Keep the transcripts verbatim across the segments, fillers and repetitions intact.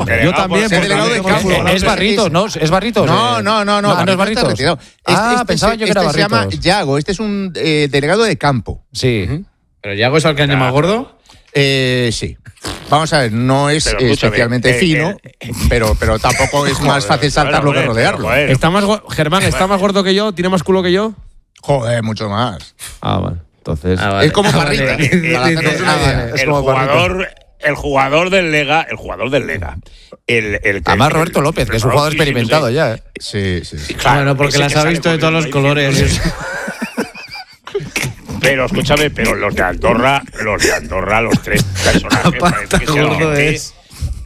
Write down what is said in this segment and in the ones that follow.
Yo también. Es delegado de campo. Es Barritos, ¿no? ¿Es Barritos? No, no, no. No, no, no es Barritos. Este, Ah, este pensaba se, yo que era este Barritos. se llama Yago. Este es un eh, delegado de campo. Sí. Uh-huh. ¿Pero Yago es el que anda más gordo? Eh, sí. Vamos a ver, no es Pero, eh, escúchame, especialmente eh, fino, eh, pero, pero tampoco es más fácil saltarlo Joder, que rodearlo. joder. ¿Está más go- Germán, ¿está más gordo que yo? ¿Tiene más culo que yo? Joder, mucho más. Ah, vale. Entonces. Ah, vale. Es como Ah, Parrita. vale. Para hacernos una Ah, idea. vale. Es El como Parrita. jugador, el jugador del Lega, el jugador del Lega. El, el, Además, el- Roberto el- López, que es el- un jugador sí, sí, experimentado sí. ya, ¿eh? Sí, sí, sí. Claro, Bueno, porque ese las que ha sale visto de todos los corriendo ahí colores. diciendo- Pero escúchame, pero los de Andorra, los de Andorra, los tres personajes parece que sean gordo gente- es.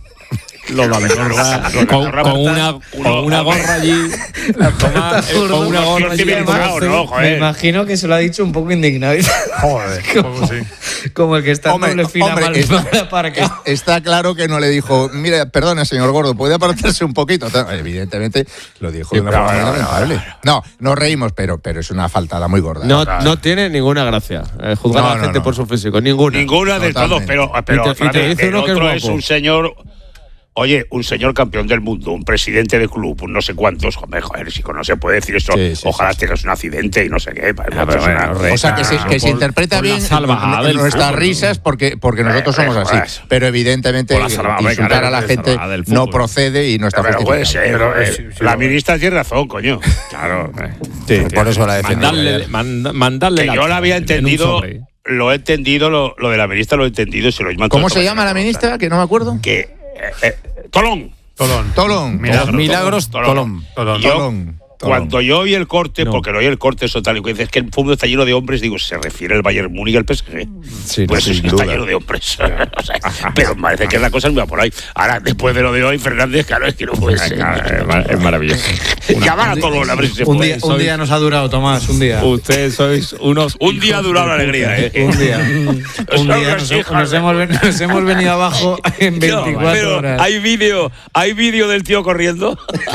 Lo de Andorra, Los de con, Andorra con montan una, uno- con una gorra allí. Tomás, eh, con una gorra allí. civilizado, Tomás, ¿no? Me Joder. imagino que se lo ha dicho un poco indignado. Joder. como, como el que está en Hombre, doble fila hombre, mal, es- mal aparcado. Está claro que no le dijo, mire, perdone, señor Gordo, ¿puede apartarse un poquito? Evidentemente lo dijo de una pero, forma no, no, lamentable. No, nos reímos, pero, pero es una faltada muy gorda. No, no tiene ninguna gracia eh, juzgar No, a la no, gente no. por su físico. Ninguna. Ninguna de todos, Totalmente. pero, pero Y te- y te Fran, dice el uno que es otro es guapo. un señor. Oye, un señor campeón del mundo, un presidente de club, un no sé cuántos, joder, joder, si no se puede decir eso, Sí, sí, ojalá tengas un accidente y no sé qué. Para una pero persona- bueno, O sea, que se, que se por- interpreta por la bien salvajada del nuestras fútbol, risas porque, porque nosotros somos Eh, así. pues, Pero evidentemente por la salvajada, venga, insultar a la la gente salvajada del no fútbol. procede y no está Pero puede justificado. ser, eh, la ministra tiene razón, coño. Claro. eh. Sí, por eso la defiendo. Mandarle, mand- mandarle Que la yo lo había en un entendido, sobre. lo he entendido, lo, lo de la ministra lo he entendido. Se lo he mandado ¿Cómo a se tomar llama la nota. ministra? Que no me acuerdo. Que. eh, eh, Tolón. Tolón. Tolón. Milagros. Milagros Tolón. Tolón. Yo, Tolón. Cuando yo oí el corte, No. porque lo oí el corte, eso tal y que dices que el fútbol está lleno de hombres, digo, ¿se refiere al Bayern Múnich al P S G? Sí, Pues no, eso sin está duda. lleno de hombres. O sea, pero parece que la cosa no va por ahí. Ahora, después de lo de hoy, Fernández, claro, es que no puede ser. Es maravilloso. Llamar a Tolón, a ver si se Un puede. día, un día nos ha durado, Tomás, un día. Ustedes sois unos. Un día ha durado la alegría, ¿eh? Un día. Un día nos, nos hemos, ven- nos hemos venido abajo en No, veinticuatro pero horas. hay vídeo, hay vídeo del tío corriendo.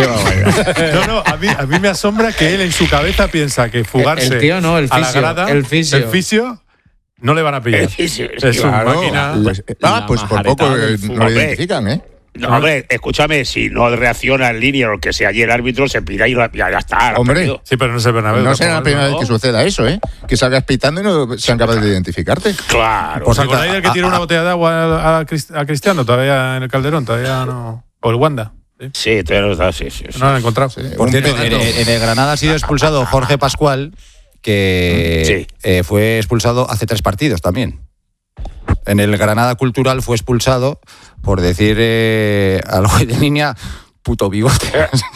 No, no, a mí, a mí me asombra que él en su cabeza piensa que fugarse El tío no, el a la fisio, grada, el fisio. el fisio, no le van a pillar. El fisio, Es sí, una Claro. máquina. Pues, ah, pues por poco eh, no lo Hombre. identifican, ¿eh? No, hombre, escúchame, si no reacciona en línea o lo que sea, y el árbitro se pira y la- ya, ya está. ha Hombre. perdido. Sí, pero no es el Bernabéu. No será la tampoco, primera ¿no? vez que suceda eso, ¿eh? Que salgas pitando y no sean capaces de identificarte. Claro. ¿Os acordáis del que tiene una botella de agua a, a Crist- a Cristiano todavía en el Calderón? Todavía no. O el Wanda. ¿sí? Sí, todavía no está, sí, sí. sí. No lo han encontrado. Por Un cierto, en, pedazo. en el Granada ha sido expulsado Jorge Pascual, que Sí. eh, fue expulsado hace tres partidos también. En el Granada Cultural fue expulsado por decir eh, al juez de línea puto bigote.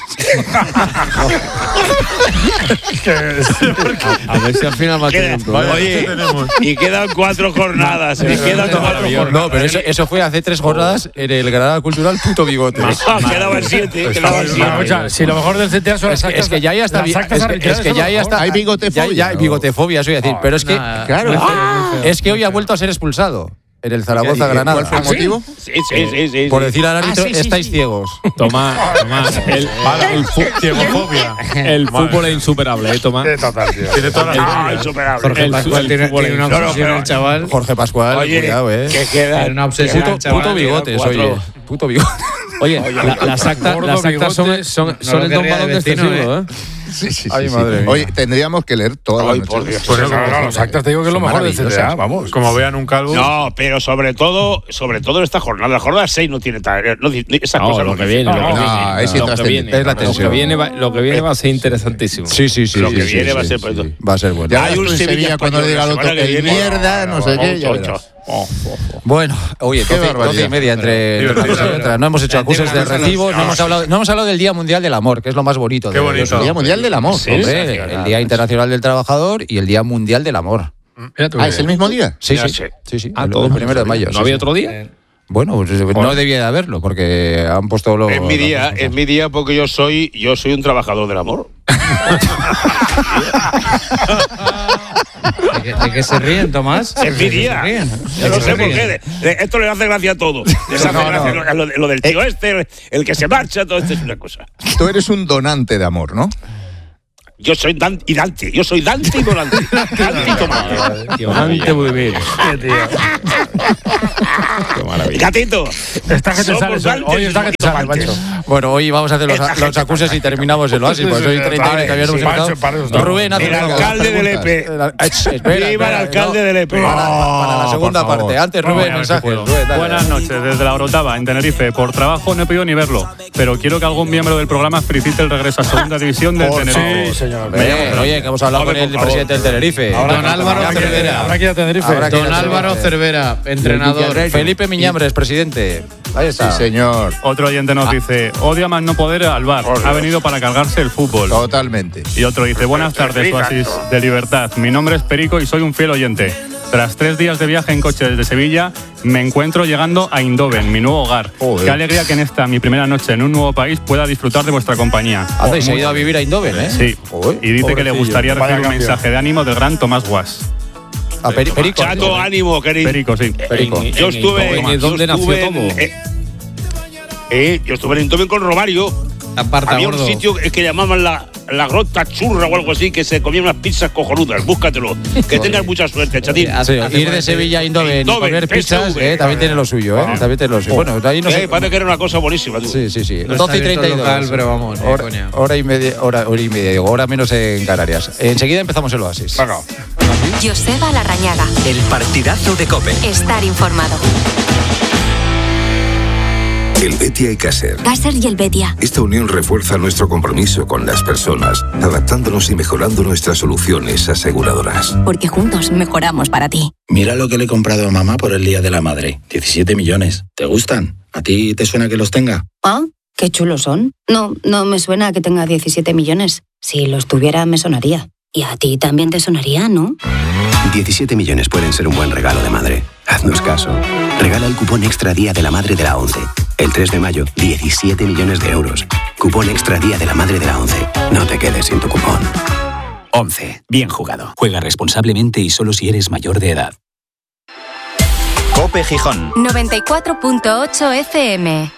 A ver si al final va a tener un problema. Oye, y quedan cuatro jornadas. Y quedan cuatro jornadas. No, pero eso, eso fue hace tres jornadas en el Granada Cultural puto bigote. Ah, quedaban siete, quedaban siete. Escucha, si lo mejor del C T A son Es las que, es que ya ya está las bien. actas Es que, arbitrales es que son ya lo ya mejor. está. Hay bigotefobia, Ya, ya hay ¿no? bigotefobia, eso iba a decir. Pero es que, Nah, Claro. muy feo, Ah, muy feo. es que hoy ha vuelto a ser expulsado en el Zaragoza ¿Y Granada. ¿Cuál fue el ¿Ah, sí? motivo? Sí, sí, sí, sí. Por sí. decir al árbitro, Ah, sí, sí, estáis sí. ciegos. Tomás, Tomás, el, el, fu- Ciegofobia. el Madre fútbol mía. es insuperable, ¿eh, Tomás? Total, tío. Tiene toda la Ah, razón. insuperable. Jorge El- Pascual el tiene, fútbol tiene una no, no, obsesión, pero- el chaval. Jorge Pascual, Oye, cuidado, eh. que queda Tiene una obsesión, Puto, el chaval. puto bigotes, cuatro. oye. Puto bigote. Oye, la- las actas, Gordo, las actas son, bigote. son, No son lo el don querría balón de de este vecino, siglo, ¿eh? Sí, sí, Ay, sí, madre sí. mía. Oye, tendríamos que leer todas Ay, las por noches. Dios. Pues No, no, no, los actas te digo que es lo Son mejor del C T A, maravillosas. vamos. Como vean un calvo. No, pero sobre todo, sobre todo esta jornada. La jornada seis no tiene tal, no, esa No, cosa lo no que dice. viene, lo que no, viene. es Lo que intrascendente. viene, Es la lo que tensión. viene va- Lo que viene va a ser interesantísimo. Sí, sí, sí. Lo sí, que sí, viene sí, va a ser, sí, pues, sí. Va a ser bueno. Ya Hay hay un un Sevilla Sevilla cuando le diga al Español otro la semana que el viene. mierda, no sé qué, ya Ocho, verás. ocho. Oh, oh, oh. Bueno, oye, Qué doce, barbaridad. doce y media entre, entre una cosa y otra. No hemos hecho Pero acuses de encima no recibo, se no hemos hablado, no hemos hablado del Día Mundial del Amor, que es lo más bonito. Qué de- bonito. El Día Mundial del Amor. Sí. Hombre, Sensacional, el Día Internacional del Trabajador y el Día Mundial del Amor. Mira tú Ah, qué ¿es el bien. mismo día? Sí, Ya sí. sé. Sí, sí. Ah, el, todo el primero de mayo. ¿No sí, había sí. otro día? Bueno, pues no debía de haberlo, porque han puesto los. Es mi día, es mi día porque yo soy, yo soy un trabajador del amor. ¿De qué, de qué se ríen, Tomás? Es mi día. ¿De qué se ríen? Yo ¿De no qué sé se por ríen? qué. De- de- esto le hace gracia a todo. Les hace No, gracia no. lo, lo de- lo del tío este, el que se marcha, todo esto es una cosa. Tú eres un donante de amor, ¿no? Yo soy Dan y Dante. Yo soy Dante y Volante. Dante y Tomate. Dante Budimir. Qué maravilla. Gatito. Está que te Somos sales. Dante Hoy está que y te sales, Tomates. macho. Bueno, hoy vamos a hacer los, los acuses y terminamos el oasis. Pues hoy treinta y uno que habíamos sí, empezado. para eso está. Rubén, hace El las alcalde de preguntas. Lepe. El al- Espera, espera, Viva el alcalde no. de Lepe. Para, para la Oh, segunda por favor. parte. Antes, Vamos a Rubén, ver si mensajes. puedo. Rubén, dale. Buenas noches, desde la Orotava, en Tenerife. Por trabajo no he podido ni verlo, pero quiero que algún miembro del programa felicite el regreso a segunda división del Tenerife. Sí, señor. Oye, oye, que hemos hablado con el presidente del Tenerife. Don Álvaro Habrá que- Cervera. Habrá que ir a Tenerife. Habrá que ir a Don Álvaro Cervera, entrenador. Felipe Miñambres, presidente. Ahí está. Sí, señor. Otro oyente nos dice, odia más no poder al bar, ha venido para cargarse el fútbol. Totalmente. Y otro dice, buenas tardes, Oasis de Libertad. Mi nombre es Perico y soy un fiel oyente. Tras tres días de viaje en coche desde Sevilla, me encuentro llegando a Eindhoven, mi nuevo hogar. Joder. Qué alegría que en esta, mi primera noche en un nuevo país, pueda disfrutar de vuestra compañía. Anda, y se ha ido a vivir a Eindhoven, ¿eh? Sí, Joder. y dice que le pobrecillo, gustaría vaya recibir un cambio. mensaje de ánimo del gran Tomás Guas. A Peri- Perico. Chato, ánimo, querido. Perico, sí. Perico. Yo estuve. ¿En yo dónde nació estuve en- Tomo? eh, eh, yo estuve en Eindhoven con Romario. Aparta, Había gordo. un sitio que llamaban la, la Grota Churra o algo así, que se comían unas pizzas cojonudas. Búscatelo. Que tengas mucha suerte, chatín. Sí, ir de Sevilla a Eindhoven y Eindhoven, comer P S V. pizzas eh, también tiene lo suyo, ¿eh? También tiene lo suyo. Bueno, ahí no Eh, sé. parece que era una cosa buenísima, tú. Sí, sí, sí. No doce y está abierto treinta y el dos. local, pero vamos, ni hora, coña. hora y media, hora, hora y media, digo, hora menos en Canarias. Enseguida empezamos el oasis. Bueno. Joseba Larrañaga. El partidazo de COPE. Estar informado. El Betia y Caser. Caser y el Betia. Esta unión refuerza nuestro compromiso con las personas, adaptándonos y mejorando nuestras soluciones aseguradoras. Porque juntos mejoramos para ti. Mira lo que le he comprado a mamá por el Día de la Madre. diecisiete millones. ¿Te gustan? ¿A ti te suena que los tenga? Ah, qué chulos son. No, no me suena que tenga diecisiete millones. Si los tuviera, me sonaría. Y a ti también te sonaría, ¿no? diecisiete millones pueden ser un buen regalo de madre. Haznos caso. Regala el cupón Extra Día de la Madre de la ONCE. El tres de mayo, diecisiete millones de euros. Cupón Extra Día de la Madre de la ONCE. No te quedes sin tu cupón. once. Bien jugado. Juega responsablemente y solo si eres mayor de edad. COPE Gijón. noventa y cuatro punto ocho F M.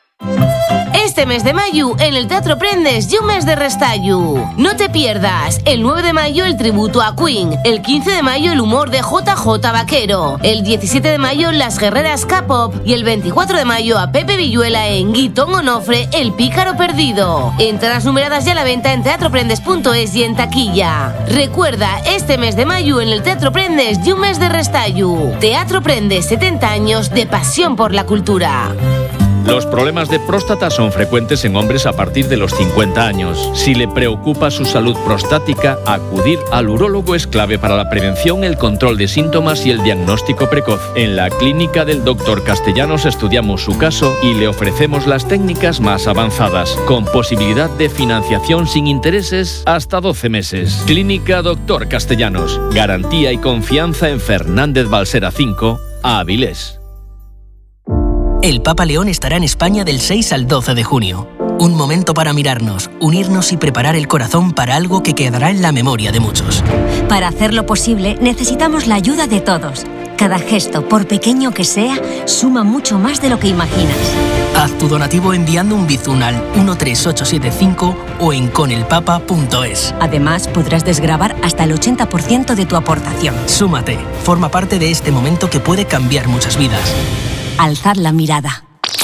Este mes de mayo, en el Teatro Prendes, y un mes de restallo. No te pierdas. El nueve de mayo, el tributo a Queen. El quince de mayo, el humor de J J Vaquero. El diecisiete de mayo, las guerreras K-pop. Y el veinticuatro de mayo, a Pepe Villuela en Guitón Onofre, el pícaro perdido. Entradas numeradas ya a la venta en teatro prendes punto es y en taquilla. Recuerda, este mes de mayo, en el Teatro Prendes, y un mes de restallo. Teatro Prendes, setenta años de pasión por la cultura. Los problemas de próstata son frecuentes en hombres a partir de los cincuenta años. Si le preocupa su salud prostática, acudir al urólogo es clave para la prevención, el control de síntomas y el diagnóstico precoz. En la clínica del doctor Castellanos estudiamos su caso y le ofrecemos las técnicas más avanzadas, con posibilidad de financiación sin intereses hasta doce meses. Clínica doctor Castellanos. Garantía y confianza en Fernández Balsera cinco, Avilés. El Papa León estará en España del seis al doce de junio. Un momento para mirarnos, unirnos y preparar el corazón para algo que quedará en la memoria de muchos. Para hacerlo posible, necesitamos la ayuda de todos. Cada gesto, por pequeño que sea, suma mucho más de lo que imaginas. Haz tu donativo enviando un bizun al uno tres ocho siete cinco o en conelpapa punto es. Además, podrás desgravar hasta el ochenta por ciento de tu aportación. Súmate, forma parte de este momento que puede cambiar muchas vidas. Alzar la mirada.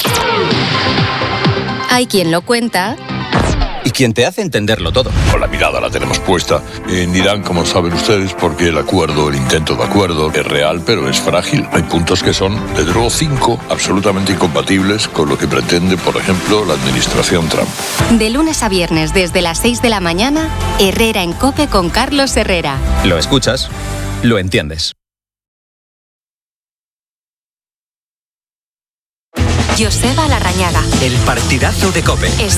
Hay quien lo cuenta Y quien te hace entenderlo todo. Con la mirada la tenemos puesta en Irán, como saben ustedes, porque el acuerdo, el intento de acuerdo, es real, pero es frágil. Hay puntos que son, desde luego, cinco, absolutamente incompatibles con lo que pretende, por ejemplo, la administración Trump. De lunes a viernes, desde las seis de la mañana, Herrera en COPE con Carlos Herrera. Lo escuchas, lo entiendes. Joseba Larrañaga. El partidazo de COPE.